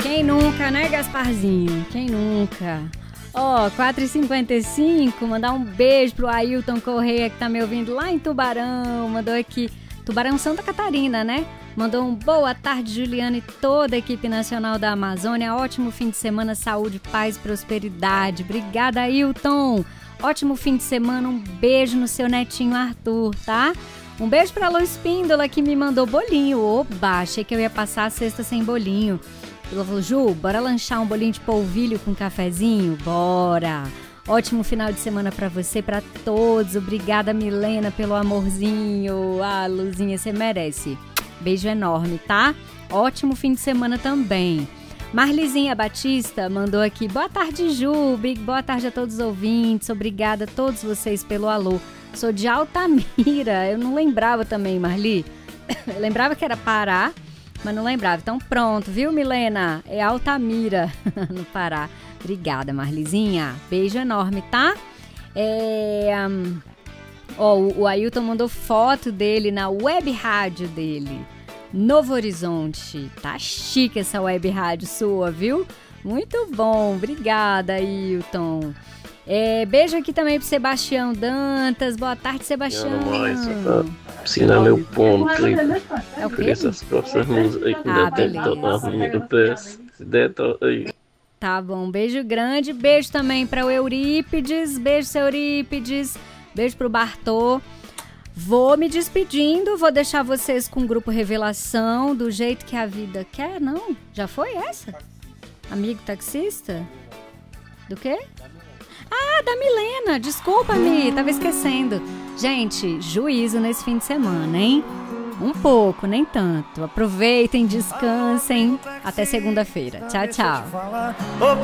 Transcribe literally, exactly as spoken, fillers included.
Quem nunca, né, Gasparzinho? Quem nunca? Ó, oh, quatro e cinquenta e cinco, mandar um beijo pro Ailton Correia, que tá me ouvindo lá em Tubarão. Mandou aqui, Tubarão, Santa Catarina, né? Mandou um boa tarde, Juliana e toda a equipe nacional da Amazônia. Ótimo fim de semana, saúde, paz e prosperidade. Obrigada, Ailton. Ótimo fim de semana, um beijo no seu netinho Arthur, tá? Um beijo pra Lu Espíndola, que me mandou bolinho. Oba, achei que eu ia passar a sexta sem bolinho. Ela falou, Ju, bora lanchar um bolinho de polvilho com cafezinho? Bora! Ótimo final de semana pra você, pra todos. Obrigada, Milena, pelo amorzinho. Ah, Luzinha, você merece. Beijo enorme, tá? Ótimo fim de semana também. Marlizinha Batista mandou aqui, boa tarde, Ju. Boa tarde a todos os ouvintes. Obrigada a todos vocês pelo alô. Sou de Altamira. Eu não lembrava também, Marli. Eu lembrava que era Pará, mas não lembrava. Então pronto, viu, Milena? É Altamira, no Pará. Obrigada, Marlizinha. Beijo enorme, tá? É, um, ó, o, o Ailton mandou foto dele na web rádio dele. Novo Horizonte. Tá chique essa web rádio sua, viu? Muito bom. Obrigada, Ailton. É, beijo aqui também pro Sebastião Dantas. Boa tarde, Sebastião. Ensinar meu ponto. É o quê? Essas próximas músicas aí que Ah, beleza. Se der, aí. Tá bom, beijo grande. Beijo também para o Eurípides. Beijo, seu Eurípides. Beijo pro Bartô. Vou me despedindo. Vou deixar vocês com o grupo Revelação, do jeito que a vida quer. Não? Já foi essa? Amigo taxista? Do quê? Ah, da Milena. Desculpa-me, tava esquecendo. Gente, juízo nesse fim de semana, hein? Um pouco, nem tanto. Aproveitem, descansem. Até segunda-feira. Tchau, tchau.